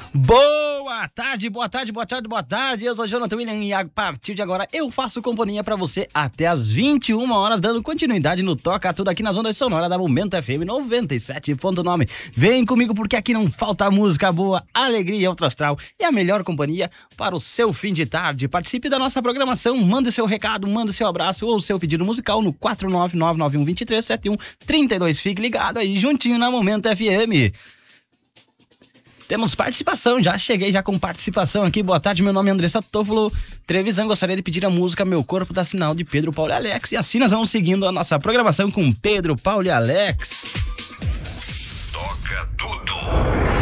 Boa tarde, boa tarde, boa tarde, boa tarde. Eu sou Jonathan William e a partir de agora eu faço companhia pra você até as 21 horas, dando continuidade no Toca Tudo aqui nas ondas sonoras da Momento FM 97.9. Vem comigo porque aqui não falta música boa, alegria e outro astral e a melhor companhia para o seu fim de tarde. Participe da nossa programação, mande seu recado, mande seu abraço ou seu pedido musical no 49991237132. Fique ligado aí, juntinho na Momento FM. Temos participação, já cheguei já com participação aqui. Boa tarde, meu nome é Andressa Toffolo Trevisan. Gostaria de pedir a música Meu Corpo Dá Sinal, de Pedro, Paulo e Alex. E assim nós vamos seguindo a nossa programação com Pedro, Paulo e Alex. Toca tudo.